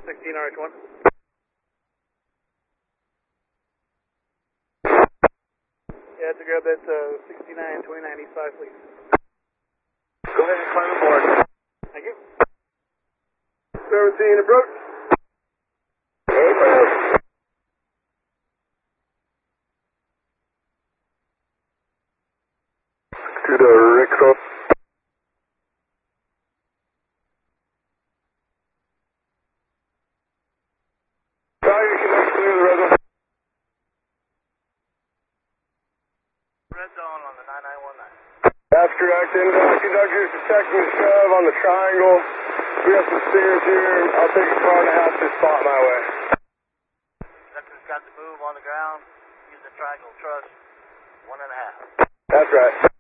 16 RH1. Yeah, to grab that 6929 East 5, please. Go ahead and climb aboard. Thank you. 17 approach. Amen. To the Rixel. Fire connection to the red zone. Red zone on the 9919. That's correct. Inbound conductors detecting a shove on the triangle. We have some stairs here. I'll take a car and a half to spot my way. Conductor's got to move on the ground. Use the triangle truss. 1.5. That's right.